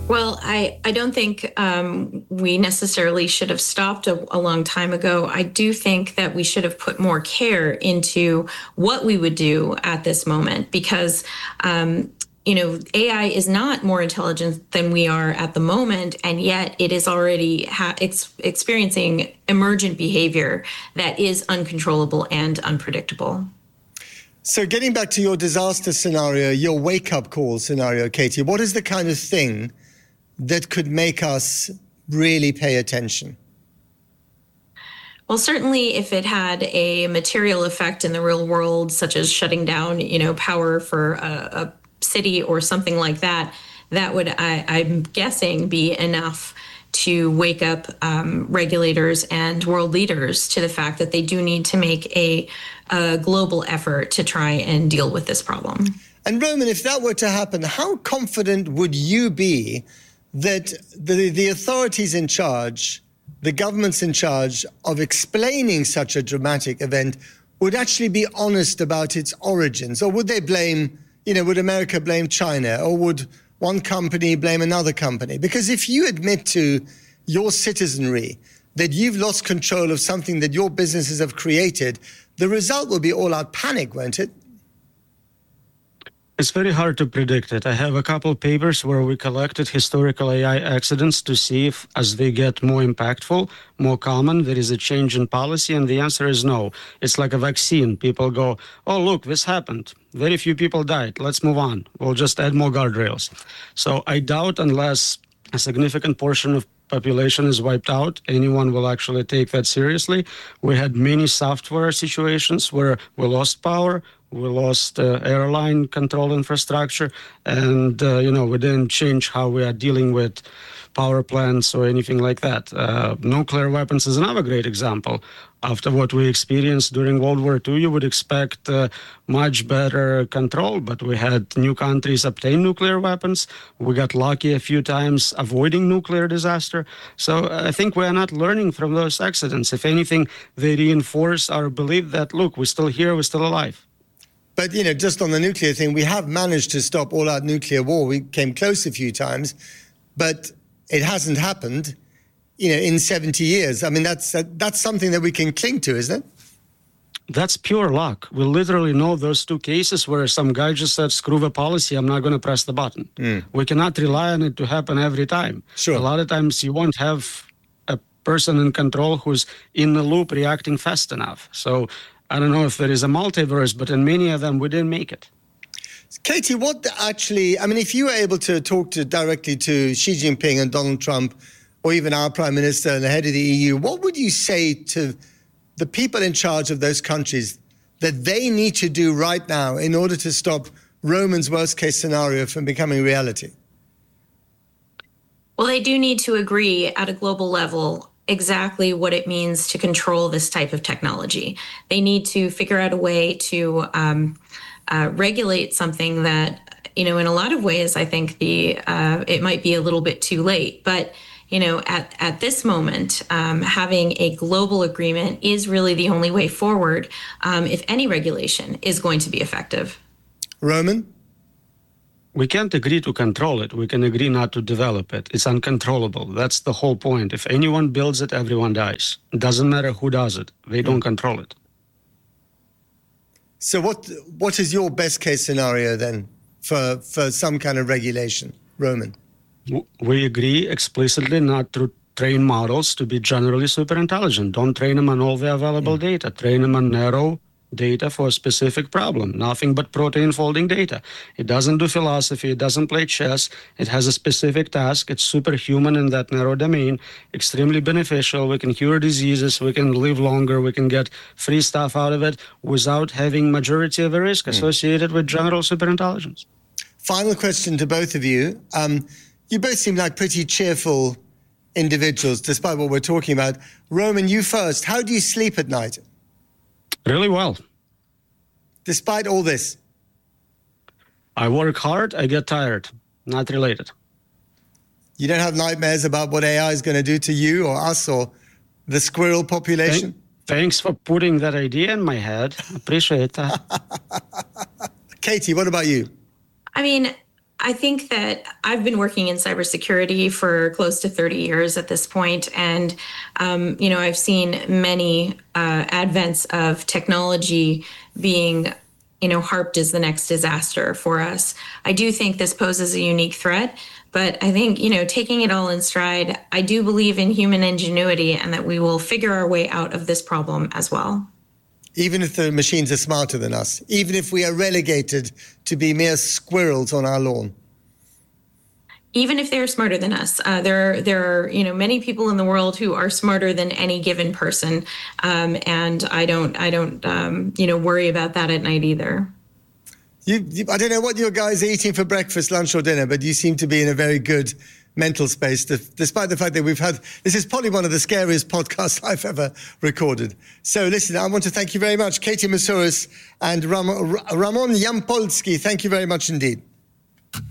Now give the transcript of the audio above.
Well, I don't think we necessarily should have stopped a long time ago. I do think that we should have put more care into what we would do at this moment because, AI is not more intelligent than we are at the moment, and yet it is already experiencing emergent behavior that is uncontrollable and unpredictable. So getting back to your disaster scenario, your wake-up call scenario, Katie, what is the kind of thing that could make us really pay attention? Well, certainly if it had a material effect in the real world, such as shutting down, power for a city or something like that, that would, I'm guessing, be enough to wake up regulators and world leaders to the fact that they do need to make a global effort to try and deal with this problem. And Roman, if that were to happen, how confident would you be that the authorities in charge, the governments in charge of explaining such a dramatic event would actually be honest about its origins? Or would they blame, would America blame China? Or would one company blame another company? Because if you admit to your citizenry that you've lost control of something that your businesses have created, the result will be all-out panic, won't it? It's very hard to predict it. I have a couple papers where we collected historical AI accidents to see if, as they get more impactful, more common, there is a change in policy, and the answer is no. It's like a vaccine. People go, oh, look, this happened. Very few people died. Let's move on. We'll just add more guardrails. So I doubt, unless a significant portion of population is wiped out, anyone will actually take that seriously. We had many software situations where we lost power, we lost airline control infrastructure, and we didn't change how we are dealing with power plants or anything like that. Nuclear weapons is another great example. After what we experienced during World War II, you would expect much better control, but we had new countries obtain nuclear weapons. We got lucky a few times avoiding nuclear disaster. So I think we are not learning from those accidents. If anything, they reinforce our belief that, look, we're still here, we're still alive. But, just on the nuclear thing, we have managed to stop all-out nuclear war. We came close a few times, but it hasn't happened, in 70 years. I mean, that's something that we can cling to, isn't it? That's pure luck. We literally know those two cases where some guy just said, screw the policy, I'm not going to press the button. We cannot rely on it to happen every time. Sure. A lot of times you won't have a person in control who's in the loop reacting fast enough. So I don't know if there is a multiverse, but in many of them, we didn't make it. Katie, if you were able to talk directly to Xi Jinping and Donald Trump, or even our Prime Minister and the head of the EU, what would you say to the people in charge of those countries that they need to do right now in order to stop Roman's worst-case scenario from becoming reality? Well, they do need to agree at a global level exactly what it means to control this type of technology. They need to figure out a way to regulate something that, in a lot of ways, I think it might be a little bit too late. But, at this moment, having a global agreement is really the only way forward if any regulation is going to be effective. Roman? We can't agree to control it. We can agree not to develop it. It's uncontrollable. That's the whole point. If anyone builds it, everyone dies. It doesn't matter who does it. They don't control it. So what is your best case scenario then for some kind of regulation, Roman? We agree explicitly not to train models to be generally super intelligent. Don't train them on all the available data. Train them on narrow data for a specific problem, nothing but protein folding data. It doesn't do philosophy, it doesn't play chess, it has a specific task, it's superhuman in that narrow domain, extremely beneficial, we can cure diseases, we can live longer, we can get free stuff out of it without having majority of the risk associated with general superintelligence. Final question to both of you. You both seem like pretty cheerful individuals, despite what we're talking about. Roman, you first. How do you sleep at night? Really well. Despite all this? I work hard, I get tired. Not related. You don't have nightmares about what AI is going to do to you or us or the squirrel population? Thanks for putting that idea in my head. Appreciate that. Katie, what about you? I think that I've been working in cybersecurity for close to 30 years at this point, and I've seen many advents of technology being harped as the next disaster for us. I do think this poses a unique threat, but I think, taking it all in stride, I do believe in human ingenuity and that we will figure our way out of this problem as well. Even if the machines are smarter than us, even if we are relegated to be mere squirrels on our lawn. Even if they're smarter than us, there are many people in the world who are smarter than any given person, and I don't worry about that at night either. I don't know what you guys are eating for breakfast, lunch, or dinner, but you seem to be in a very good mental space, despite the fact that this is probably one of the scariest podcasts I've ever recorded. So listen, I want to thank you very much, Katie Moussouris and Ramon Yampolsky. Thank you very much indeed.